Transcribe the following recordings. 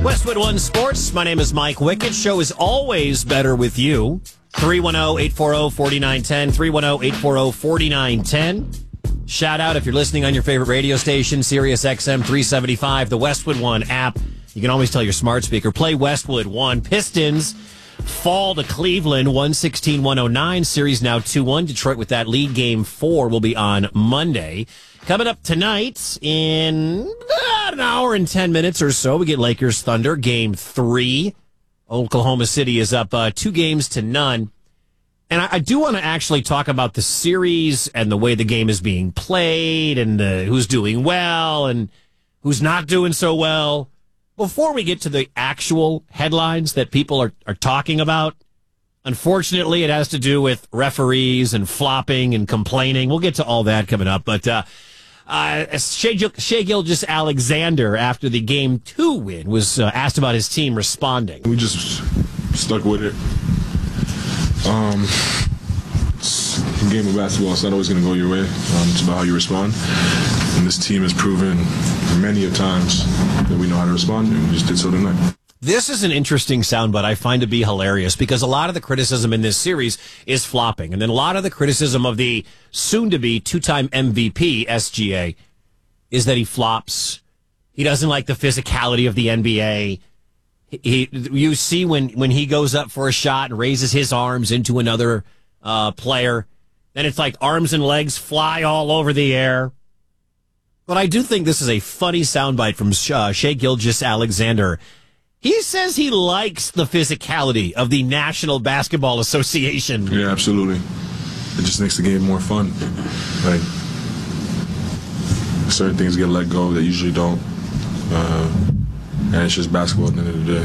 Westwood One Sports. My name is Mike Wickett. Show is always better with you. 310-840-4910. 310-840-4910. Shout out if you're listening on your favorite radio station, Sirius XM 375, the Westwood One app. You can always tell your smart speaker, play Westwood One. Pistons fall to Cleveland, 116-109. Series now 2-1. Detroit with that lead. Game 4 will be on Monday. Coming up tonight in about an hour and 10 minutes or so, we get Lakers Thunder, Game 3. Oklahoma City is up 2-0. And I do want to actually talk about the series and the way the game is being played and who's doing well and who's not doing so well. Before we get to the actual headlines that people are talking about, unfortunately, it has to do with referees and flopping and complaining. We'll get to all that coming up. But Shai Gilgeous-Alexander, after the Game 2 win, was asked about his team responding. We just stuck with it. It's a game of basketball. It's not always going to go your way. It's about how you respond. And this team has proven many of times that we know how to respond, and we just did so tonight. This is an interesting soundbite I find to be hilarious because a lot of the criticism in this series is flopping. And then a lot of the criticism of the soon-to-be two-time MVP, SGA, is that he flops. He doesn't like the physicality of the NBA. You see when he goes up for a shot and raises his arms into another player, then it's like arms and legs fly all over the air. But I do think this is a funny soundbite from Shai Gilgeous-Alexander. He says he likes the physicality of the National Basketball Association. Yeah, absolutely. It just makes the game more fun. Like, certain things get let go that usually don't. And it's just basketball at the end of the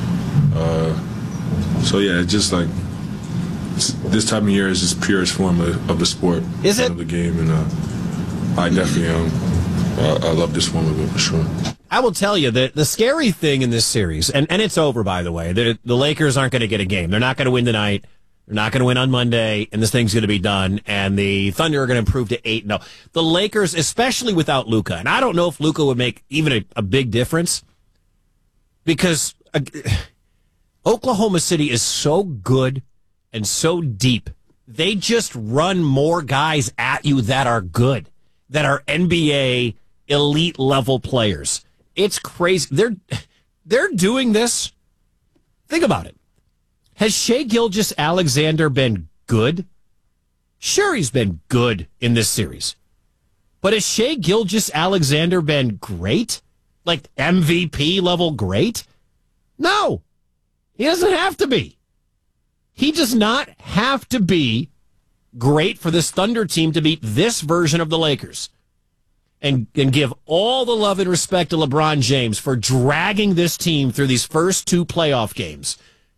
day. So, yeah, it's just like this time of year is just purest form of the sport. Is it? Of the game. And I definitely I love this form of it for sure. I will tell you that the scary thing in this series, and it's over, by the way, the Lakers aren't going to get a game. They're not going to win tonight. They're not going to win on Monday, and this thing's going to be done, and the Thunder are going to improve to 8-0. The Lakers, especially without Luka, and I don't know if Luka would make even a big difference, because Oklahoma City is so good and so deep. They just run more guys at you that are good, that are NBA elite level players. It's crazy. They're doing this. Think about it. Has Shai Gilgeous-Alexander been good? Sure, he's been good in this series. But has Shai Gilgeous-Alexander been great? Like MVP level great? No. He doesn't have to be. He does not have to be great for this Thunder team to beat this version of the Lakers. And give all the love and respect to LeBron James for dragging this team through these first 2 playoff games.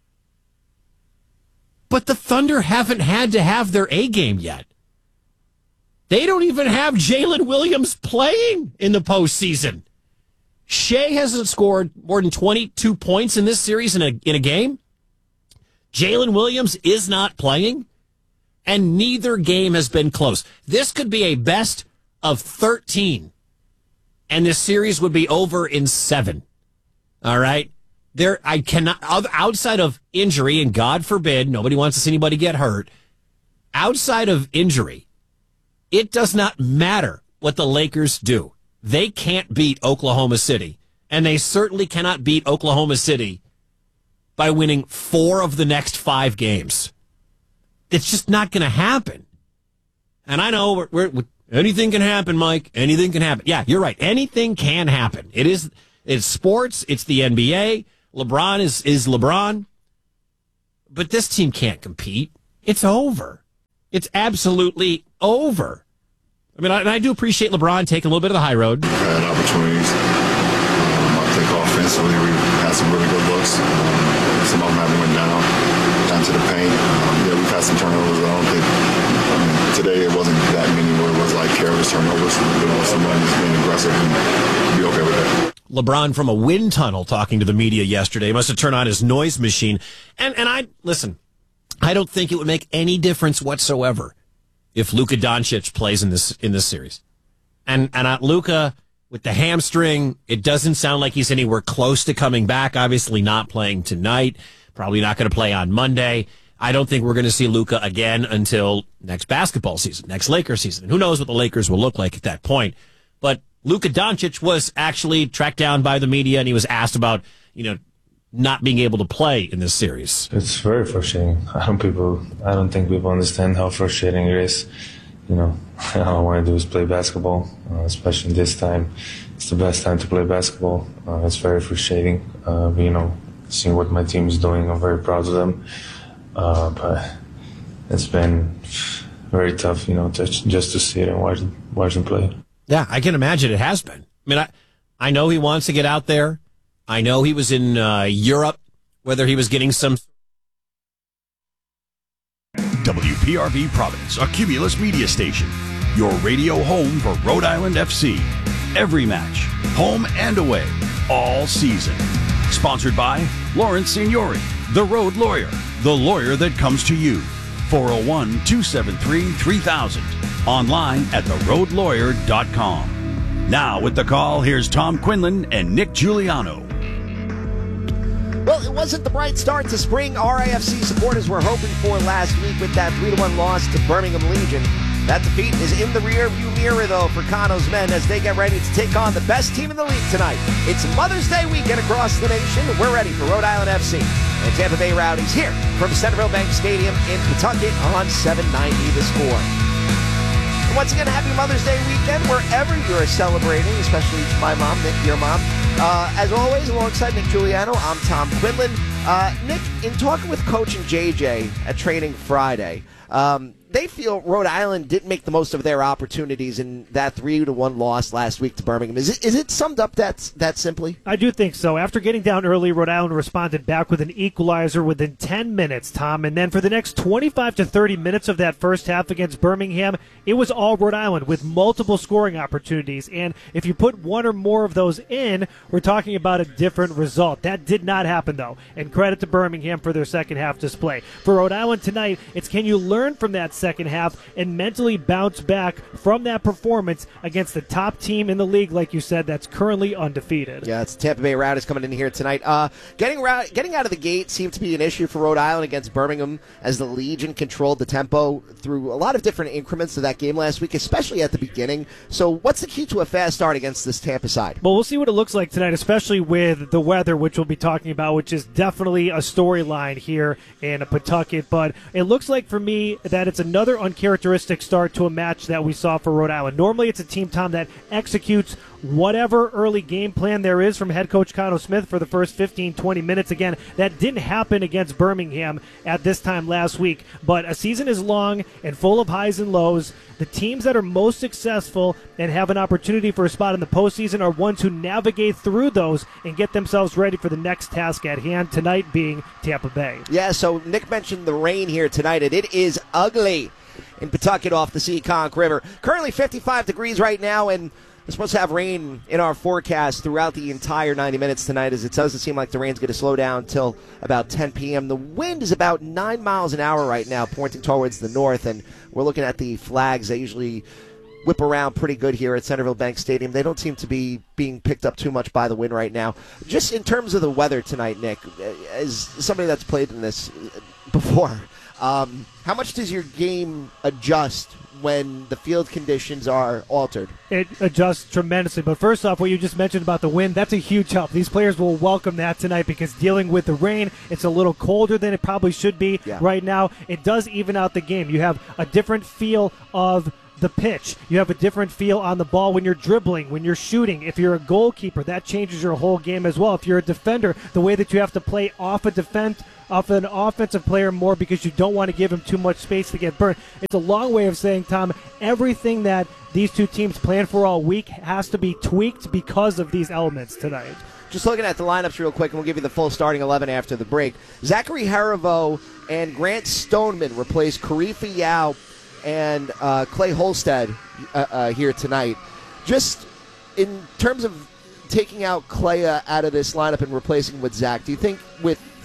But the Thunder haven't had to have their A game yet. They don't even have Jalen Williams playing in the postseason. Shai hasn't scored more than 22 points in this series in a game. Jalen Williams is not playing, and neither game has been close. This could be a best of 13, and this series would be over in 7. All right? I cannot, outside of injury, and God forbid, nobody wants to see anybody get hurt, outside of injury, it does not matter what the Lakers do. They can't beat Oklahoma City, and they certainly cannot beat Oklahoma City by winning 4 of the next 5 games. It's just not going to happen. And I know anything can happen, Mike. Anything can happen. Yeah, you're right. Anything can happen. It's sports. It's the NBA. LeBron is LeBron. But this team can't compete. It's over. It's absolutely over. I mean, I do appreciate LeBron taking a little bit of the high road. We've had opportunities. I think offensively we had some really good looks. Some of them haven't went down to the paint. Yeah, we've had some turnovers. I don't think today it wasn't that many where it was like careless turnovers. Someone just being aggressive and be okay with that. LeBron from a wind tunnel talking to the media yesterday. He must have turned on his noise machine. And listen, I don't think it would make any difference whatsoever if Luka Doncic plays in this series. And Luka with the hamstring. It doesn't sound like he's anywhere close to coming back. Obviously not playing tonight. Probably not going to play on Monday. I don't think we're going to see Luka again until next basketball season, next Lakers season. And who knows what the Lakers will look like at that point. But Luka Doncic was actually tracked down by the media, and he was asked about, not being able to play in this series. It's very frustrating. I don't think people understand how frustrating it is. All I want to do is play basketball, especially this time. It's the best time to play basketball. It's very frustrating. Seeing what my team is doing, I'm very proud of them. But it's been very tough, just to see it and watch them play. Yeah, I can imagine it has been. I mean, I know he wants to get out there. I know he was in Europe, whether he was getting some... WPRV Providence, a Cumulus media station. Your radio home for Rhode Island FC. Every match, home and away, all season. Sponsored by Lawrence Signori, the Road Lawyer, the lawyer that comes to you. 401-273-3000. Online at theroadlawyer.com. Now with the call, here's Tom Quinlan and Nick Giuliano. Well, it wasn't the bright start to spring RIFC supporters were hoping for last week with that 3-1 loss to Birmingham Legion. That defeat is in the rearview mirror, though, for Cano's men as they get ready to take on the best team in the league tonight. It's Mother's Day weekend across the nation. We're ready for Rhode Island FC and Tampa Bay Rowdies here from Centerville Bank Stadium in Pawtucket on 790 The Score. And once again, happy Mother's Day weekend wherever you're celebrating, especially to my mom, Nick, your mom. As always, alongside Nick Giuliano, I'm Tom Quinlan. Nick, in talking with Coach and JJ at Training Friday, they feel Rhode Island didn't make the most of their opportunities in that 3-1 loss last week to Birmingham. Is it summed up that simply? I do think so. After getting down early, Rhode Island responded back with an equalizer within 10 minutes, Tom. And then for the next 25 to 30 minutes of that first half against Birmingham, it was all Rhode Island with multiple scoring opportunities. And if you put one or more of those in, we're talking about a different result. That did not happen, though. And credit to Birmingham for their second half display. For Rhode Island tonight, it's can you learn from that second half and mentally bounce back from that performance against the top team in the league, like you said, that's currently undefeated. Yeah, it's Tampa Bay Rowdies coming in here tonight. Getting out of the gate seemed to be an issue for Rhode Island against Birmingham as the Legion controlled the tempo through a lot of different increments of that game last week, especially at the beginning. So what's the key to a fast start against this Tampa side? Well, we'll see what it looks like tonight, especially with the weather, which we'll be talking about, which is definitely a storyline here in Pawtucket. But it looks like for me that it's another uncharacteristic start to a match that we saw for Rhode Island. Normally it's a team, Tom, that executes whatever early game plan there is from head coach Cano Smith for the first 15, 20 minutes. Again, that didn't happen against Birmingham at this time last week. But a season is long and full of highs and lows. The teams that are most successful and have an opportunity for a spot in the postseason are ones who navigate through those and get themselves ready for the next task at hand, tonight being Tampa Bay. Yeah, so Nick mentioned the rain here tonight, and it is ugly in Pawtucket off the Seekonk River. Currently 55 degrees right now, and we're supposed to have rain in our forecast throughout the entire 90 minutes tonight, as it doesn't seem like the rain's going to slow down until about 10 p.m. The wind is about 9 miles an hour right now, pointing towards the north, and we're looking at the flags that usually whip around pretty good here at Centerville Bank Stadium. They don't seem to be being picked up too much by the wind right now. Just in terms of the weather tonight, Nick, as somebody that's played in this before, how much does your game adjust when the field conditions are altered? It adjusts tremendously. But first off, what you just mentioned about the wind, that's a huge help. These players will welcome that tonight because dealing with the rain, it's a little colder than it probably should be right now. It does even out the game. You have a different feel of the pitch. You have a different feel on the ball when you're dribbling, when you're shooting. If you're a goalkeeper, that changes your whole game as well. If you're a defender, the way that you have to play off an offensive player more because you don't want to give him too much space to get burned. It's a long way of saying, Tom, everything that these two teams plan for all week has to be tweaked because of these elements tonight. Just looking at the lineups real quick, and we'll give you the full starting 11 after the break. Zachary Harivo and Grant Stoneman replace Karifa Yao and Clay Holstead here tonight. Just in terms of taking out Clay out of this lineup and replacing with Zach, do you think with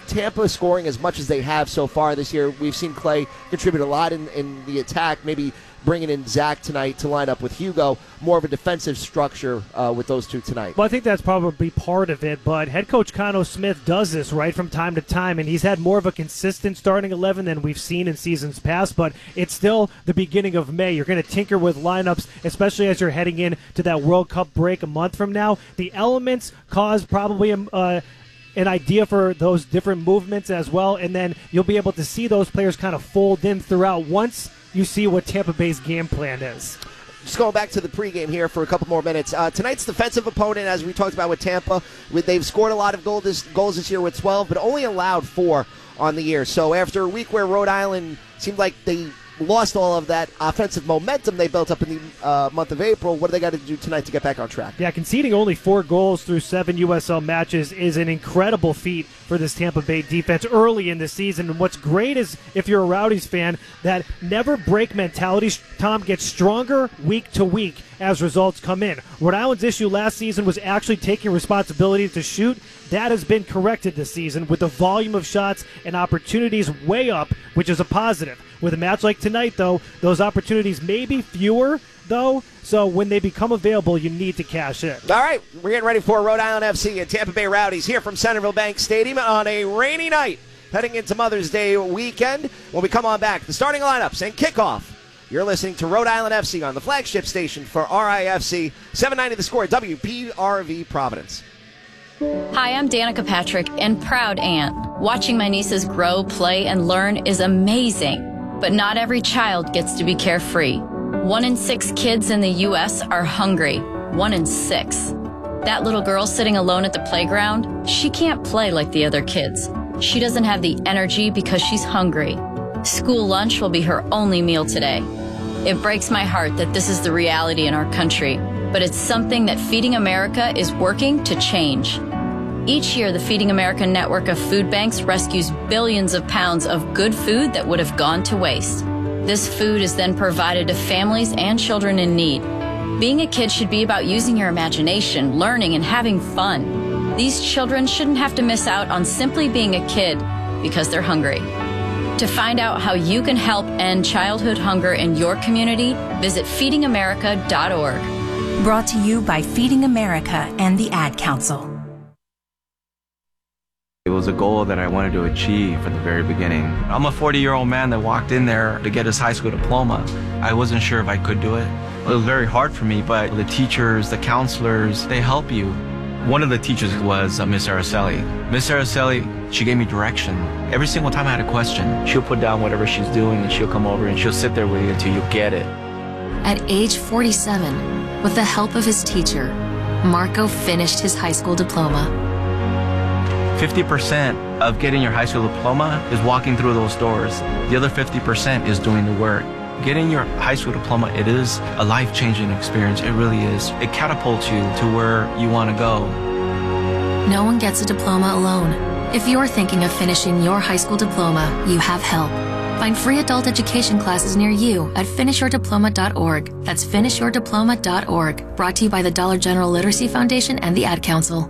Tampa scoring as much as they have so far this year, we've seen Clay contribute a lot in the attack, maybe bringing in Zach tonight to line up with Hugo, more of a defensive structure with those two tonight. Well, I think that's probably part of it, but head coach Cano Smith does this, right, from time to time, and he's had more of a consistent starting 11 than we've seen in seasons past, but it's still the beginning of May. You're going to tinker with lineups, especially as you're heading into that World Cup break a month from now. The elements cause probably an idea for those different movements as well, and then you'll be able to see those players kind of fold in throughout once you see what Tampa Bay's game plan is. Just going back to the pregame here for a couple more minutes. Tonight's defensive opponent, as we talked about with Tampa, they've scored a lot of goals this year with 12, but only allowed 4 on the year. So after a week where Rhode Island seemed like they lost all of that offensive momentum they built up in the month of April, what do they got to do tonight to get back on track? Yeah, conceding only 4 goals through 7 USL matches is an incredible feat for this Tampa Bay defense early in the season. And what's great is, if you're a Rowdies fan, that never break mentality, Tom, gets stronger week to week as results come in. Rhode Island's issue last season was actually taking responsibility to shoot. That has been corrected this season with the volume of shots and opportunities way up, which is a positive. With a match like tonight, though, those opportunities may be fewer, though, so when they become available, you need to cash in. All right, we're getting ready for Rhode Island FC and Tampa Bay Rowdies here from Centerville Bank Stadium on a rainy night, heading into Mother's Day weekend. When we come on back, the starting lineups and kickoff. You're listening to Rhode Island FC on the flagship station for RIFC, 790 The Score, WPRV Providence. Hi, I'm Danica Patrick and proud aunt. Watching my nieces grow, play, and learn is amazing. But not every child gets to be carefree. 1 in 6 kids in the U.S. are hungry. 1 in 6. That little girl sitting alone at the playground, she can't play like the other kids. She doesn't have the energy because she's hungry. School lunch will be her only meal today. It breaks my heart that this is the reality in our country, but it's something that Feeding America is working to change. Each year, the Feeding America network of food banks rescues billions of pounds of good food that would have gone to waste. This food is then provided to families and children in need. Being a kid should be about using your imagination, learning, and having fun. These children shouldn't have to miss out on simply being a kid because they're hungry. To find out how you can help end childhood hunger in your community, visit feedingamerica.org. Brought to you by Feeding America and the Ad Council. It was a goal that I wanted to achieve from the very beginning. I'm a 40-year-old man that walked in there to get his high school diploma. I wasn't sure if I could do it. It was very hard for me, but the teachers, the counselors, they help you. One of the teachers was Miss Araceli. Miss Araceli, she gave me direction. Every single time I had a question, she'll put down whatever she's doing and she'll come over and she'll sit there with you until you get it. At age 47, with the help of his teacher, Marco finished his high school diploma. 50% of getting your high school diploma is walking through those doors. The other 50% is doing the work. Getting your high school diploma, it is a life-changing experience. It really is. It catapults you to where you want to go. No one gets a diploma alone. If you're thinking of finishing your high school diploma, you have help. Find free adult education classes near you at finishyourdiploma.org. That's finishyourdiploma.org. Brought to you by the Dollar General Literacy Foundation and the Ad Council.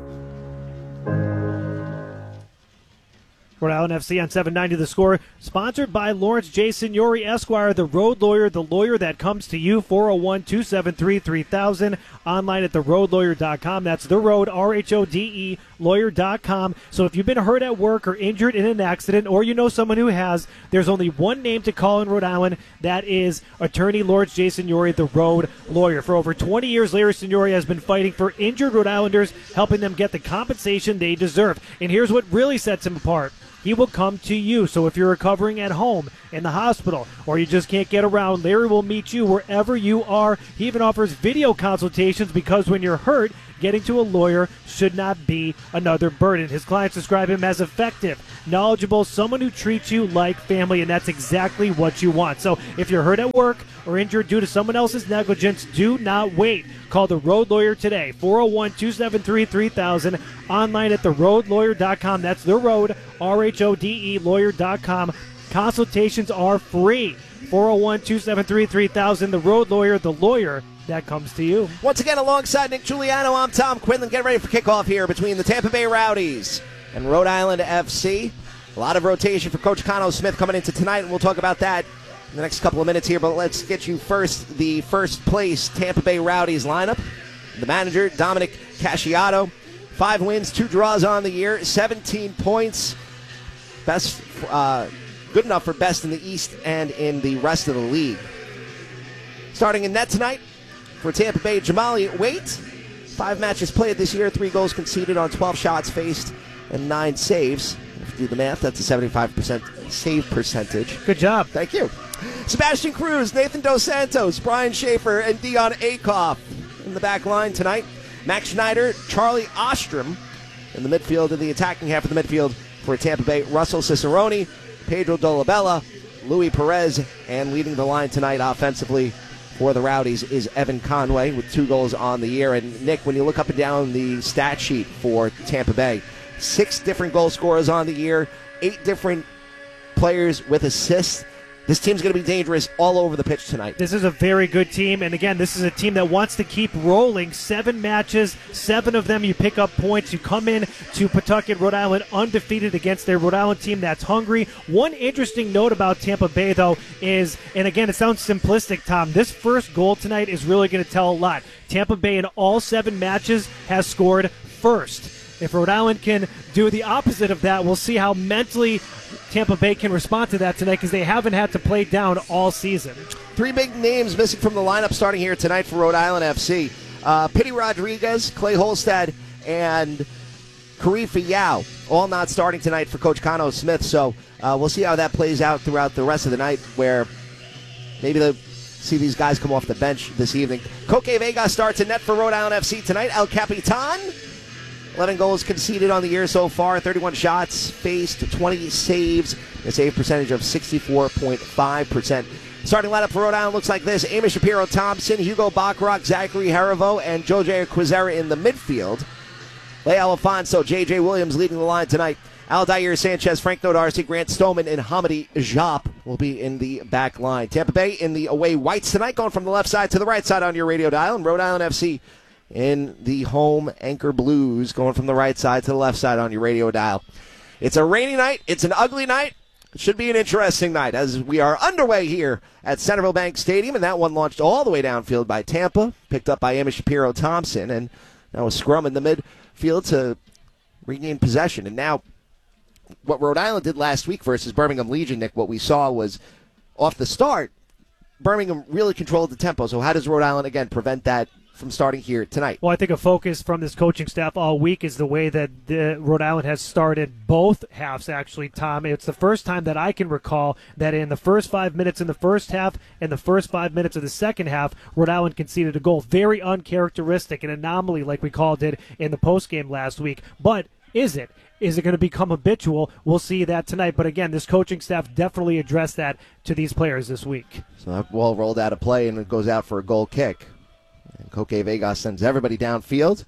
Rhode Island FC on 790 The Score, sponsored by Lawrence J. Signori Esquire, the road lawyer, the lawyer that comes to you, 401-273-3000, online at theroadlawyer.com. That's the road, RHODE, lawyer.com. So if you've been hurt at work or injured in an accident, or you know someone who has, there's only one name to call in Rhode Island. That is attorney Lawrence J. Signori, the road lawyer. For over 20 years, Larry Signori has been fighting for injured Rhode Islanders, helping them get the compensation they deserve. And here's what really sets him apart. He will come to you. So if you're recovering at home, in the hospital, or you just can't get around, Larry will meet you wherever you are. He even offers video consultations because when you're hurt, getting to a lawyer should not be another burden. His clients describe him as effective, knowledgeable, someone who treats you like family, and that's exactly what you want. So if you're hurt at work or injured due to someone else's negligence, do not wait. Call the Road Lawyer today, 401-273-3000, online at theroadlawyer.com. That's the road, RHODE, lawyer.com. Consultations are free. 401-273-3000, the Road Lawyer, the lawyer that comes to you. Once again, alongside Nick Giuliano, I'm Tom Quinlan. Get ready for kickoff here between the Tampa Bay Rowdies and Rhode Island FC. A lot of rotation for Coach Cano Smith coming into tonight, and we'll talk about that in the next couple of minutes here. But let's get you first the first place Tampa Bay Rowdies lineup. The manager, Dominic Casciato, 5 wins, 2 draws on the year, 17 points. Best, good enough for best in the East and in the rest of the league. Starting in net tonight for Tampa Bay, Jamali Waite. 5 matches played this year, 3 goals conceded on 12 shots faced, and 9 saves. If you do the math, that's a 75% save percentage. Good job. Thank you. Sebastian Cruz, Nathan Dos Santos, Brian Schaefer, and Dion Akoff in the back line tonight. Max Schneider, Charlie Ostrom in the midfield, in the attacking half of the midfield for Tampa Bay, Russell Cicerone, Pedro Dolabella, Louis Perez, and leading the line tonight offensively for the Rowdies is Evan Conway with 2 goals on the year. And Nick, when you look up and down the stat sheet for Tampa Bay, 6 different goal scorers on the year, 8 different players with assists. This team's going to be dangerous all over the pitch tonight. This is a very good team, and again, this is a team that wants to keep rolling. 7 matches, 7 of them you pick up points. You come in to Pawtucket, Rhode Island, undefeated against their Rhode Island team that's hungry. One interesting note about Tampa Bay, though, is, and again, it sounds simplistic, Tom, this first goal tonight is really going to tell a lot. Tampa Bay in all 7 matches has scored first. If Rhode Island can do the opposite of that, we'll see how mentally Tampa Bay can respond to that tonight, because they haven't had to play down all season. 3 big names missing from the lineup starting here tonight for Rhode Island FC. Pitty Rodriguez, Clay Holstad, and Karifa Yao, all not starting tonight for Coach Cano Smith. So we'll see how that plays out throughout the rest of the night, where maybe they'll see these guys come off the bench this evening. Coque Vega starts in net for Rhode Island FC tonight. El Capitan, 11 goals conceded on the year so far, 31 shots faced, 20 saves, a save percentage of 64.5%. Starting lineup for Rhode Island looks like this: Amy Shapiro-Thompson, Hugo Bachrach, Zachary Harivo, and Jose Quizera in the midfield. Leigh Alfonso, J.J. Williams leading the line tonight. Aldair Sanchez, Frank Nodarcy, Grant Stoneman, and Hamidi Jop will be in the back line. Tampa Bay in the away whites tonight, going from the left side to the right side on your radio dial, and Rhode Island FC in the home anchor blues, going from the right side to the left side on your radio dial. It's a rainy night. It's an ugly night. It should be an interesting night as we are underway here at Centerville Bank Stadium, and that one launched all the way downfield by Tampa, picked up by Amy Shapiro-Thompson, and now a scrum in the midfield to regain possession. And now what Rhode Island did last week versus Birmingham Legion, Nick, what we saw was off the start, Birmingham really controlled the tempo. So how does Rhode Island, again, prevent that from starting here tonight? Well, I think a focus from this coaching staff all week is the way that Rhode Island has started both halves, actually, Tom. It's the first time that I can recall that in the first 5 minutes in the first half and the first 5 minutes of the second half, Rhode Island conceded a goal. Very uncharacteristic, an anomaly like we called it in the postgame last week. But is it? Is it going to become habitual? We'll see that tonight. But again, this coaching staff definitely addressed that to these players this week. So that ball rolled out of play, and it goes out for a goal kick. And Coque Vega sends everybody downfield.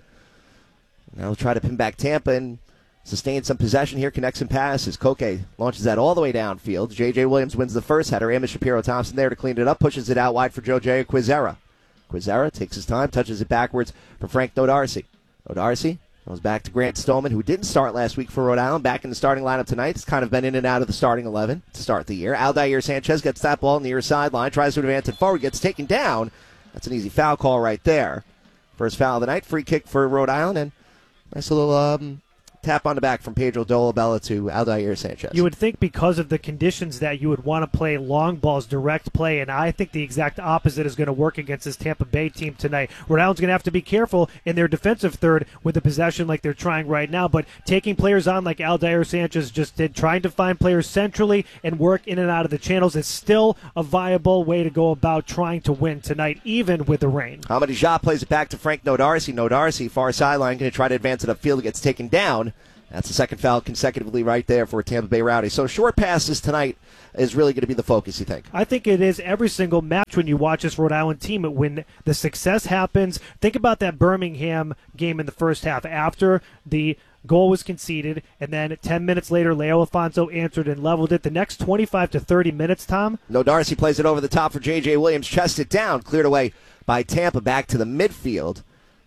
Now they'll try to pin back Tampa and sustain some possession here, connect some passes. Coque launches that all the way downfield. J.J. Williams wins the first header. Amos Shapiro-Thompson there to clean it up, pushes it out wide for Jose Quizera. Quizera takes his time, touches it backwards for Frank Nodarcy. Nodarcy goes back to Grant Stoneman, who didn't start last week for Rhode Island, back in the starting lineup tonight. He's kind of been in and out of the starting 11 to start the year. Aldair Sanchez gets that ball near sideline, tries to advance it forward, gets taken down. That's an easy foul call right there. First foul of the night, free kick for Rhode Island, and nice little tap on the back from Pedro Dolabella to Aldair Sanchez. You would think because of the conditions that you would want to play long balls, direct play, and I think the exact opposite is going to work against this Tampa Bay team tonight. Rhode Island's going to have to be careful in their defensive third with the possession like they're trying right now, but taking players on like Aldair Sanchez just did, trying to find players centrally and work in and out of the channels is still a viable way to go about trying to win tonight, even with the rain. Hamidi Jop plays it back to Frank Nodarcy. Nodarcy, far sideline, going to try to advance it upfield. It gets taken down. That's the second foul consecutively right there for Tampa Bay Rowdy. So short passes tonight is really going to be the focus, you think? I think it is every single match when you watch this Rhode Island team. When the success happens, think about that Birmingham game in the first half. After the goal was conceded, and then 10 minutes later, Leo Alfonso answered and leveled it. The next 25 to 30 minutes, Tom? Nodarcy plays it over the top for J.J. Williams, chests it down, cleared away by Tampa, back to the midfield.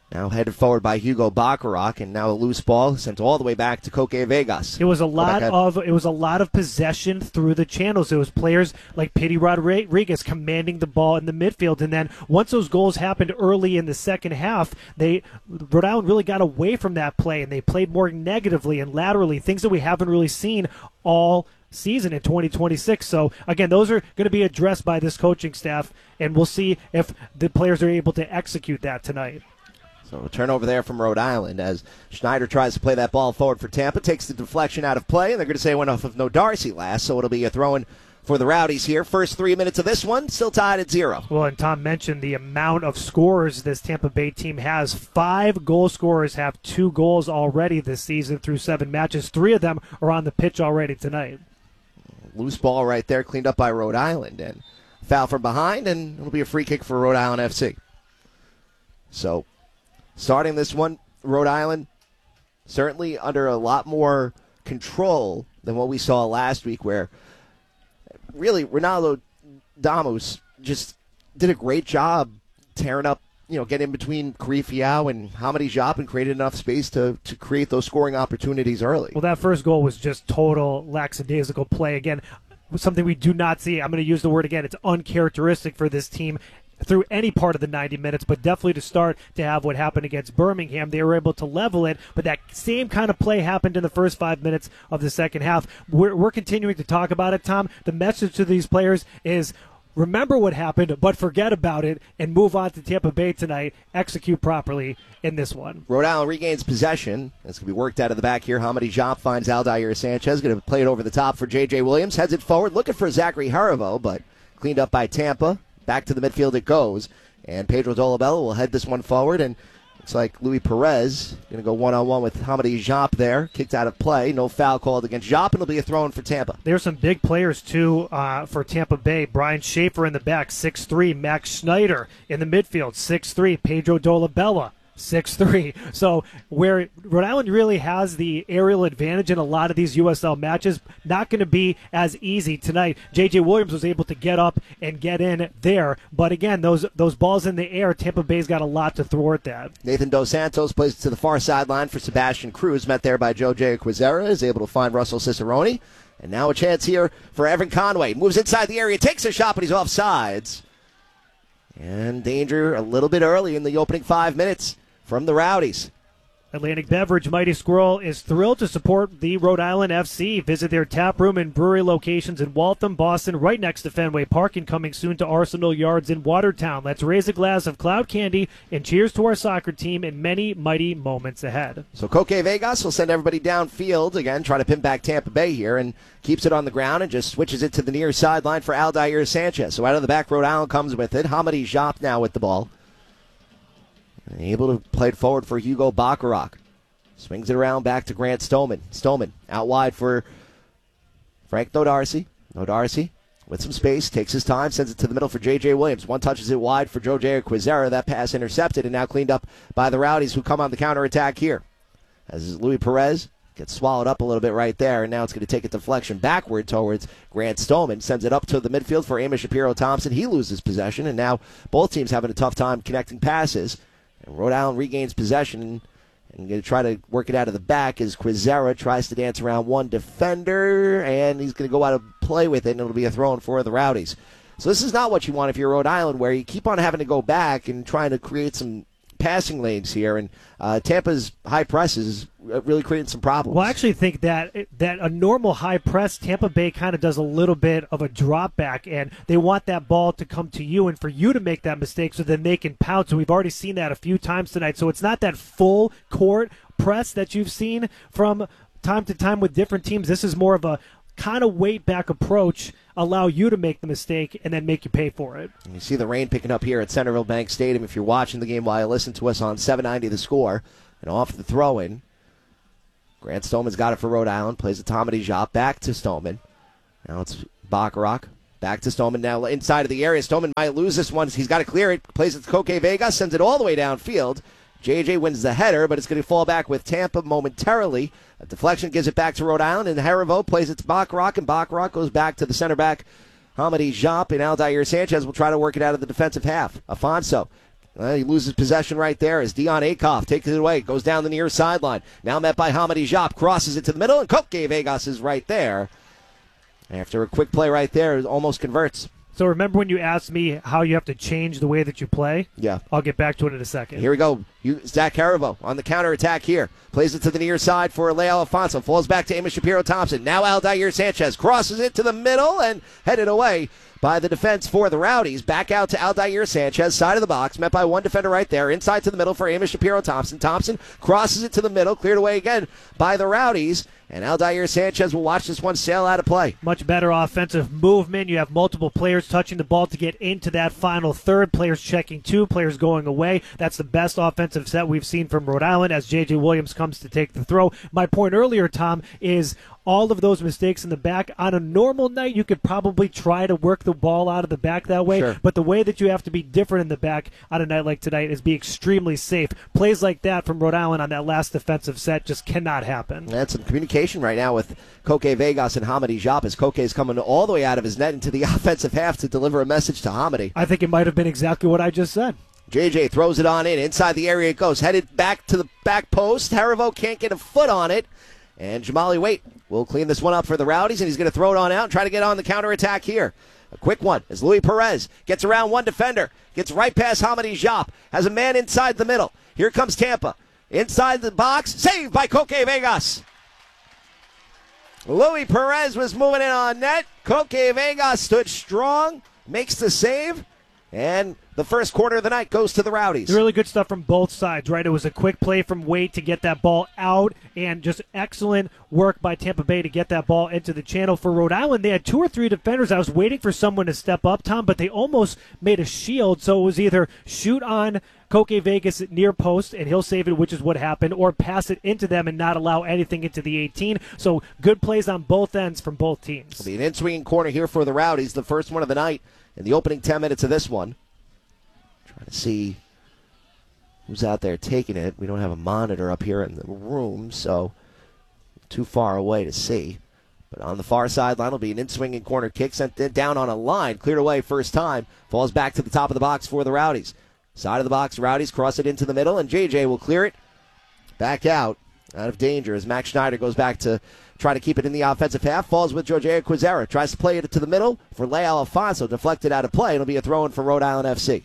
Now headed forward by Hugo Bacharach, and now a loose ball sent all the way back to Coque Vegas. It was a lot of possession through the channels. It was players like Pity Rodriguez commanding the ball in the midfield, and then once those goals happened early in the second half, Rhode Island really got away from that play, and they played more negatively and laterally, things that we haven't really seen all season in 2026. So again, those are going to be addressed by this coaching staff, and we'll see if the players are able to execute that tonight. So a turnover there from Rhode Island as Schneider tries to play that ball forward for Tampa, takes the deflection out of play, and they're going to say it went off of No Darcy last, so it'll be a throw-in for the Rowdies here. First 3 minutes of this one, still tied at 0. Well, and Tom mentioned the amount of scorers this Tampa Bay team has. 5 goal scorers have 2 goals already this season through 7 matches. 3 of them are on the pitch already tonight. Loose ball right there, cleaned up by Rhode Island, and foul from behind, and it'll be a free kick for Rhode Island FC. So starting this one, Rhode Island certainly under a lot more control than what we saw last week, where really Ronaldo Damus just did a great job tearing up, getting in between Karifiao and Hamadi Diop and created enough space to create those scoring opportunities early. Well, that first goal was just total lackadaisical play. Again, something we do not see. I'm going to use the word again. It's uncharacteristic for this team through any part of the 90 minutes, but definitely to start to have what happened against Birmingham. They were able to level it, but that same kind of play happened in the first 5 minutes of the second half. We're continuing to talk about it, Tom. The message to these players is remember what happened, but forget about it and move on to Tampa Bay tonight. Execute properly in this one. Rhode Island regains possession. It's going to be worked out of the back here. Hamadi Diop finds Aldair Sanchez. Going to play it over the top for J.J. Williams. Heads it forward, looking for Zachary Haribo, but cleaned up by Tampa. Back to the midfield it goes, and Pedro Dolabella will head this one forward, and looks like Luis Perez going to go one-on-one with Hamadi Diop there, kicked out of play. No foul called against Diop, and it'll be a throw-in for Tampa. There's some big players, too, for Tampa Bay. Brian Schaefer in the back, 6'3". Max Schneider in the midfield, 6'3". Pedro Dolabella, 6'3". So where Rhode Island really has the aerial advantage in a lot of these USL matches, not going to be as easy tonight. J.J. Williams was able to get up and get in there. But again, those balls in the air, Tampa Bay's got a lot to thwart that. Nathan Dos Santos plays to the far sideline for Sebastian Cruz, met there by Jose Quizera, is able to find Russell Cicerone. And now a chance here for Evan Conway. Moves inside the area, takes a shot, but he's off sides. And danger a little bit early in the opening 5 minutes from the Rowdies. Atlantic Beverage Mighty Squirrel is thrilled to support the Rhode Island FC. Visit their tap room and brewery locations in Waltham, Boston, right next to Fenway Park, and coming soon to Arsenal Yards in Watertown. Let's raise a glass of cloud candy and cheers to our soccer team and many mighty moments ahead. So Coque Vegas will send everybody downfield again, try to pin back Tampa Bay here, and keeps it on the ground and just switches it to the near sideline for Aldair Sanchez. So out of the back, Rhode Island comes with it. Hamadi Diop now with the ball. Able to play it forward for Hugo Bacharach. Swings it around back to Grant Stoneman. Stoneman out wide for Frank Nodarcy. Nodarcy with some space, takes his time, sends it to the middle for J.J. Williams. One touches it wide for Jose Quizera. That pass intercepted and now cleaned up by the Rowdies, who come on the counterattack here. As Luis Perez gets swallowed up a little bit right there, and now it's going to take a deflection backward towards Grant Stoneman. Sends it up to the midfield for Amos Shapiro-Thompson. He loses possession, and now both teams having a tough time connecting passes. Rhode Island regains possession and going to try to work it out of the back as Quizera tries to dance around one defender, and he's going to go out and play with it, and it'll be a throw-in for the Rowdies. So this is not what you want if you're Rhode Island, where you keep on having to go back and trying to create some passing lanes here, and Tampa's high press is really creating some problems. Well, I actually think that a normal high press, Tampa Bay kind of does a little bit of a drop back, and they want that ball to come to you and for you to make that mistake so then they can pounce. And we've already seen that a few times tonight. So it's not that full court press that you've seen from time to time with different teams. This is more of a kind of weight back approach, allow you to make the mistake and then make you pay for it. And you see the rain picking up here at Centerville Bank Stadium if you're watching the game while you listen to us on 790 The Score. And off the throw-in, Grant Stoneman's got it for Rhode Island, plays the Hamadi Diop back to Stoneman. Now it's Bacharach, back to Stoneman, now inside of the area. Stoneman might lose this one. He's got to clear it, plays it to Coque Vegas, sends it all the way downfield. JJ wins the header, but it's going to fall back with Tampa momentarily. A deflection gives it back to Rhode Island, and Haribo plays it to Bacharach, and Bacharach goes back to the center back, Hamadi Diop, and Aldair Sanchez will try to work it out of the defensive half. Afonso He loses possession right there as Dion Akoff takes it away, goes down the near sideline. Now met by Hamadi Diop, crosses it to the middle, and Koke Vegas is right there. After a quick play right there, it almost converts. So remember when you asked me how you have to change the way that you play? Yeah. I'll get back to it in a second. Here we go. Zach Haribo on the counterattack here. Plays it to the near side for Leo Alfonso. Falls back to Amos Shapiro-Thompson. Now Aldair Sanchez crosses it to the middle and headed away by the defense for the Rowdies. Back out to Aldair Sanchez, side of the box, met by one defender right there. Inside to the middle for Amos Shapiro-Thompson. Thompson crosses it to the middle, cleared away again by the Rowdies. And Aldair Sanchez will watch this one sail out of play. Much better offensive movement. You have multiple players touching the ball to get into that final third. Players checking two, players going away. That's the best offensive set we've seen from Rhode Island as J.J. Williams comes to take the throw. My point earlier, Tom, is all of those mistakes in the back. On a normal night, you could probably try to work the ball out of the back that way. Sure. But the way that you have to be different in the back on a night like tonight is be extremely safe. Plays like that from Rhode Island on that last defensive set just cannot happen. That's some communication right now with Koke Vegas and Hamadi Diop as Koke is coming all the way out of his net into the offensive half to deliver a message to Hamadi. I think it might have been exactly what I just said. JJ throws it on in. Inside the area it goes. Headed back to the back post. Haribo can't get a foot on it. And Jamali Waite will clean this one up for the Rowdies, and he's going to throw it on out and try to get on the counterattack here. A quick one as Luis Perez gets around one defender. Gets right past Hamadi Diop. Has a man inside the middle. Here comes Tampa. Inside the box. Saved by Koke Vegas. Luis Perez was moving in on net. Koke Vegas stood strong. Makes the save. And the first quarter of the night goes to the Rowdies. Really good stuff from both sides, right? It was a quick play from Waite to get that ball out, and just excellent work by Tampa Bay to get that ball into the channel. For Rhode Island, they had two or three defenders. I was waiting for someone to step up, Tom, but they almost made a shield, so it was either shoot on Koke Vegas at near post, and he'll save it, which is what happened, or pass it into them and not allow anything into the 18. So good plays on both ends from both teams. It'll be an in-swinging corner here for the Rowdies, the first one of the night in the opening 10 minutes of this one. Trying to see who's out there taking it. We don't have a monitor up here in the room, so too far away to see. But on the far sideline will be an in-swinging corner kick sent down on a line. Cleared away first time. Falls back to the top of the box for the Rowdies. Side of the box, Rowdies cross it into the middle, and JJ will clear it back out of danger as Max Schneider goes back to try to keep it in the offensive half. Falls with Jorge Quizera. Tries to play it to the middle for Leo Alfonso. Deflected out of play. It'll be a throw-in for Rhode Island FC.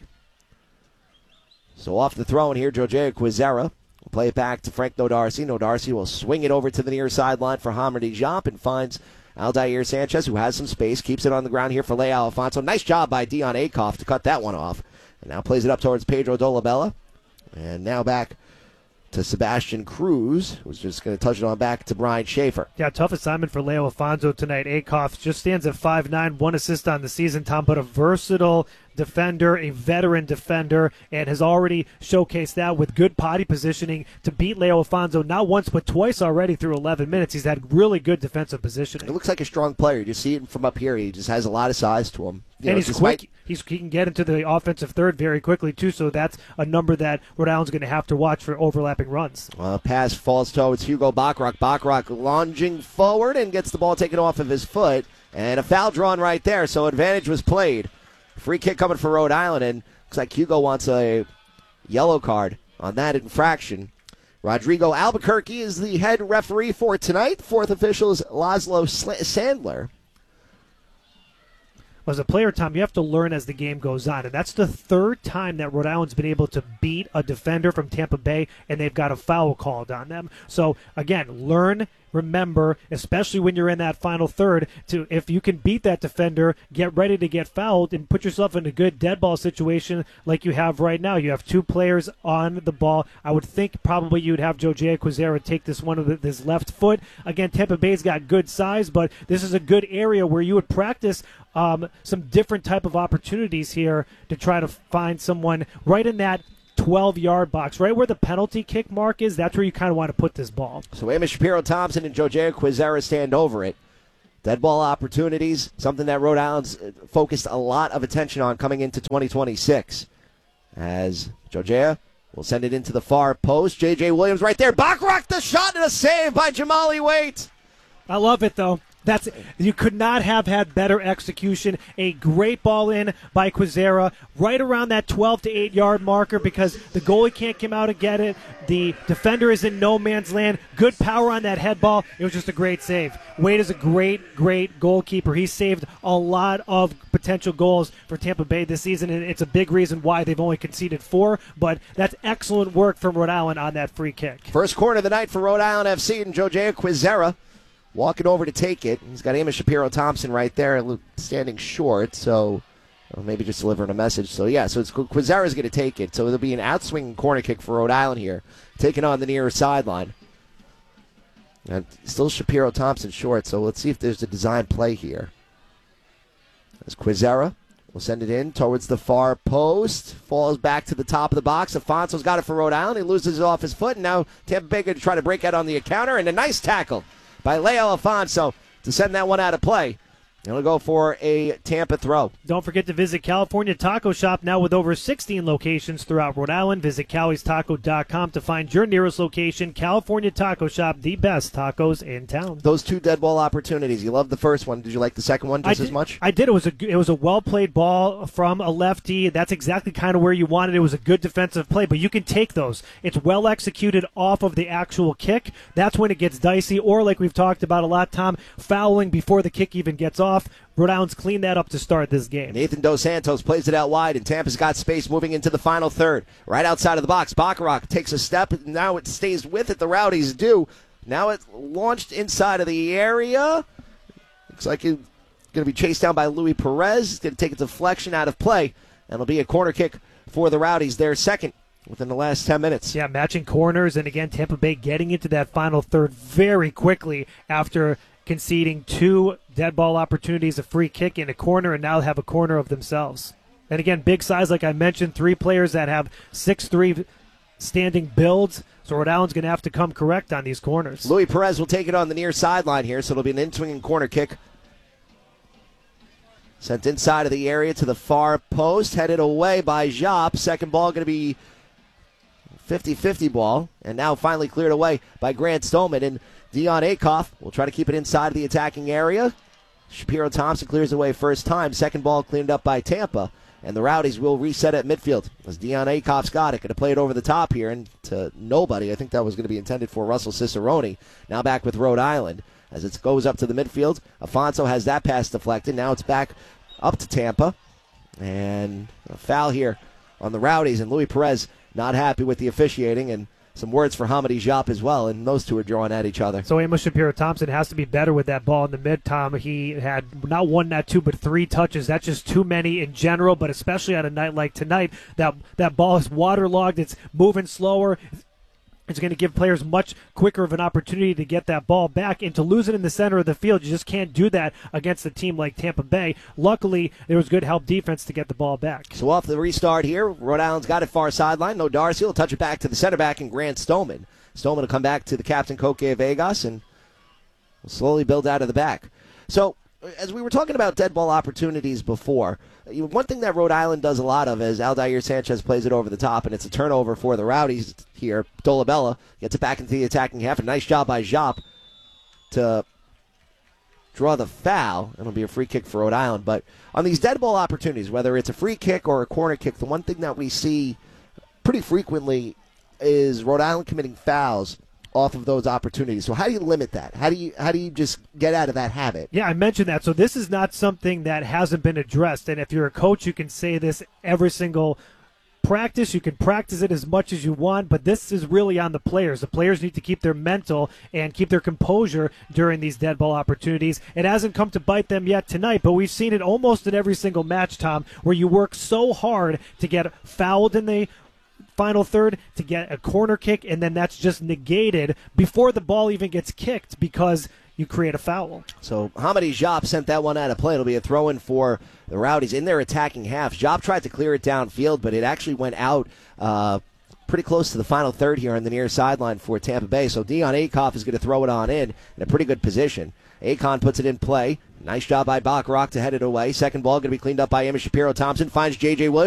So off the throw-in here, Jorge Quizera will play it back to Frank Nodarcy. Nodarcy will swing it over to the near sideline for Hamadi Diop and finds Aldair Sanchez, who has some space. Keeps it on the ground here for Leo Alfonso. Nice job by Dion Akoff to cut that one off. And now plays it up towards Pedro Dolabella. And now back to Sebastian Cruz, who's just going to touch it on back to Brian Schaefer. Yeah, tough assignment for Leo Alfonso tonight. Akoff just stands at 5'9", 1 assist on the season, Tom, but a versatile defender, a veteran defender, and has already showcased that with good body positioning to beat Leo Alfonso not once but twice already through 11 minutes. He's had really good defensive positioning. He looks like a strong player. You just see it from up here. He just has a lot of size to him. And he's quick. He can get into the offensive third very quickly, too, so that's a number that Rhode Island's going to have to watch for overlapping runs. Pass falls towards Hugo Bachrach. Bachrach lunging forward and gets the ball taken off of his foot. And a foul drawn right there, so advantage was played. Free kick coming for Rhode Island, and looks like Hugo wants a yellow card on that infraction. Rodrigo Albuquerque is the head referee for tonight. Fourth official is Laszlo Sandler. As a player, Tom, you have to learn as the game goes on, and that's the third time that Rhode Island's been able to beat a defender from Tampa Bay, and they've got a foul called on them. So, again, learn, remember, especially when you're in that final third, to if you can beat that defender, get ready to get fouled and put yourself in a good dead ball situation like you have right now. You have two players on the ball. I would think probably you'd have Jorge Quizera take this one with his left foot. Again, Tampa Bay's got good size, but this is a good area where you would practice some different type of opportunities here to try to find someone right in that 12-yard box, right where the penalty kick mark is. That's where you kind of want to put this ball. So Amos Shapiro-Thompson and Jorge Quizera stand over it. Dead ball opportunities, something that Rhode Island's focused a lot of attention on coming into 2026. As Jorge will send it into the far post. J.J. Williams right there. Bachrach the shot and a save by Jamali Waite. I love it, though. You could not have had better execution. A great ball in by Quizera right around that 12 to 8 yard marker because the goalie can't come out and get it. The defender is in no man's land. Good power on that head ball. It was just a great save. Wade is a great goalkeeper. He saved a lot of potential goals for Tampa Bay this season, and it's a big reason why they've only conceded 4, but that's excellent work from Rhode Island on that free kick. First corner of the night for Rhode Island FC, and Jojea Quizera walking over to take it. He's got Amos Shapiro-Thompson right there standing short, so maybe just delivering a message. So it's Quizera's going to take it. So it'll be an outswing corner kick for Rhode Island here, taking on the near sideline. And still Shapiro-Thompson short, so let's see if there's a design play here. As Quizera will send it in towards the far post. Falls back to the top of the box. Afonso's got it for Rhode Island. He loses it off his foot, and now Tampa Bay going to try to break out on the counter, and a nice tackle by Leo Afonso to send that one out of play. And we'll go for a Tampa throw. Don't forget to visit California Taco Shop now with over 16 locations throughout Rhode Island. Visit Cali'sTaco.com to find your nearest location. California Taco Shop, the best tacos in town. Those 2 dead ball opportunities. You loved the first one. Did you like the second one just as much? I did. It was a well-played ball from a lefty. That's exactly kind of where you wanted it. It was a good defensive play, but you can take those. It's well executed off of the actual kick. That's when it gets dicey, or like we've talked about a lot, Tom, fouling before the kick even gets off. Rhode Island's cleaned that up to start this game. Nathan Dos Santos plays it out wide, and Tampa's got space moving into the final third. Right outside of the box, Bacharach takes a step, and now it stays with it. The Rowdies do. Now it's launched inside of the area. Looks like it's going to be chased down by Louis Perez. It's going to take a deflection out of play, and it'll be a corner kick for the Rowdies. Their second within the last 10 minutes. Yeah, matching corners, and again, Tampa Bay getting into that final third very quickly after conceding 2 dead ball opportunities, a free kick in a corner, and now have a corner of themselves. And again, big size, like I mentioned, 3 players that have 6'3" standing builds, so Rhode Island's going to have to come correct on these corners. Louis Perez will take it on the near sideline here, so it'll be an in-swinging corner kick. Sent inside of the area to the far post, headed away by Jop. Second ball going to be 50-50 ball, and now finally cleared away by Grant Stolman. And Dion Akoff will try to keep it inside of the attacking area. Shapiro-Thompson clears away first time. Second ball cleaned up by Tampa. And the Rowdies will reset at midfield as Dion Akoff's got it. Going to play it over the top here and to nobody. I think that was going to be intended for Russell Cicerone. Now back with Rhode Island as it goes up to the midfield. Afonso has that pass deflected. Now it's back up to Tampa. And a foul here on the Rowdies. And Louis Perez not happy with the officiating, and some words for Hamadi Jop as well, and those two are drawing at each other. So Amos Shapiro-Thompson has to be better with that ball in the mid, Tom. He had not 1, not 2, but 3 touches. That's just too many in general, but especially on a night like tonight, that ball is waterlogged. It's moving slower. It's going to give players much quicker of an opportunity to get that ball back, and to lose it in the center of the field, you just can't do that against a team like Tampa Bay. Luckily, there was good help defense to get the ball back. So off the restart here, Rhode Island's got it far sideline. No Darcy will touch it back to the center back and Grant Stolman. Stolman will come back to the captain, Koke Vegas, and will slowly build out of the back. So as we were talking about dead ball opportunities before, one thing that Rhode Island does a lot of is Aldair Sanchez plays it over the top, and it's a turnover for the Rowdies here. Dolabella gets it back into the attacking half. A nice job by Jop to draw the foul. It'll be a free kick for Rhode Island. But on these dead ball opportunities, whether it's a free kick or a corner kick, the one thing that we see pretty frequently is Rhode Island committing fouls off of those opportunities. So how do you limit that? How do you just get out of that habit? Yeah, I mentioned that. So this is not something that hasn't been addressed. And if you're a coach, you can say this every single practice. You can practice it as much as you want, but this is really on the players. The players need to keep their mental and keep their composure during these dead ball opportunities. It hasn't come to bite them yet tonight, but we've seen it almost in every single match, Tom, where you work so hard to get fouled in the final third, to get a corner kick, and then that's just negated before the ball even gets kicked because you create a foul. So Hamadi Jop sent that one out of play. It'll be a throw-in for the Rowdies in their attacking half. Jop tried to clear it downfield, but it actually went out pretty close to the final third here on the near sideline for Tampa Bay. So Dion Akoff is going to throw it on in a pretty good position. Akon puts it in play. Nice job by Bacharach to head it away. Second ball going to be cleaned up by Amos Shapiro-Thompson. Finds J.J. Williams.